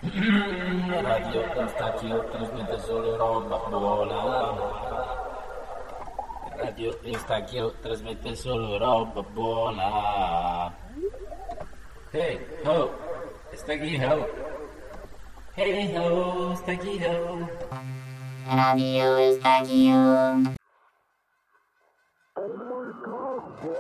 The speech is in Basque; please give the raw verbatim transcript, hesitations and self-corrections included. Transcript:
Radio Instachio trasmette solo roba buona. Radio Instachio trasmette solo roba buona. Hey ho, Instachio. Hey ho, Instachio. Radio Instachio.